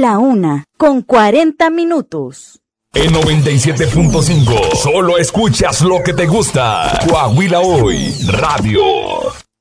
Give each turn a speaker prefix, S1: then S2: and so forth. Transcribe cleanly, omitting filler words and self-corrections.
S1: 1:40.
S2: En 97.5, solo escuchas lo que te gusta. Coahuila Hoy, radio.